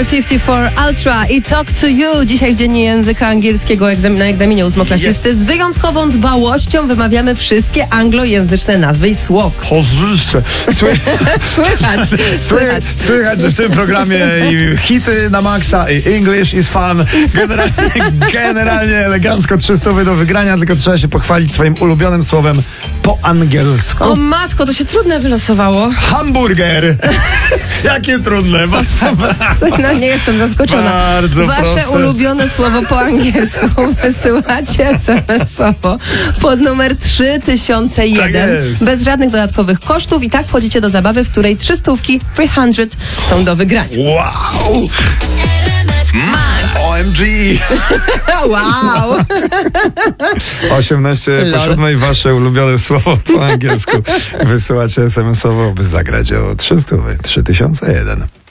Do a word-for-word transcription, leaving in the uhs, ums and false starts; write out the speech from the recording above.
R pięćdziesiąt cztery Ultra i Talk to You. Dzisiaj w Dziennie Języka Angielskiego egzam- na egzaminie ósmoklasisty. Yes. Z wyjątkową dbałością wymawiamy wszystkie anglojęzyczne nazwy i słowa. Pożyszcze. Sły... Słychać, słychać. Słychać, że w tym programie i hity na maksa, i English is fun. Generalnie, generalnie elegancko trzysta do wygrania, tylko trzeba się pochwalić swoim ulubionym słowem po angielsku. O matko, to się trudne wylosowało. Hamburger. Jakie trudne. No, nie jestem zaskoczona. Bardzo Wasze proste. ulubione słowo po angielsku wysyłacie es em esowo pod numer trzy tysiące jeden. Tak jest. Bez żadnych dodatkowych kosztów i tak wchodzicie do zabawy, w której trzy stówki trzysta są do wygrania. Wow. O M G. Wow! osiemnaście po siódmej wasze ulubione słowo po angielsku wysyłacie es em esowo, by zagrać o trzysta. trzy tysiące jeden.